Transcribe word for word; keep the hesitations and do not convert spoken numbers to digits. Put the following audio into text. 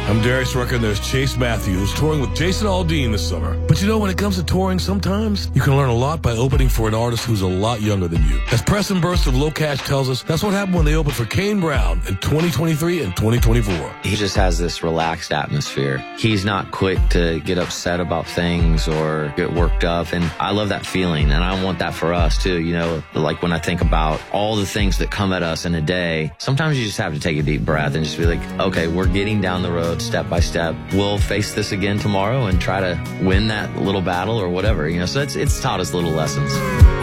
I'm Darius Rucker, and there's Chase Matthews touring with Jason Aldean this summer. But you know, when it comes to touring, sometimes you can learn a lot by opening for an artist who's a lot younger than you. As Preston Burst of Low Cash tells us, that's what happened when they opened for Kane Brown in twenty twenty-three and twenty twenty-four. He just has this relaxed atmosphere. He's not quick to get upset about things or get worked up, and I love that feeling, and I want that for us too. You know, like when I think about all the things that come at us in a day, sometimes you just have to take a deep breath and just be like, okay, we're getting down the road step by step. We'll face this again tomorrow and try to win that little battle or whatever, you know. So it's it's taught us little lessons.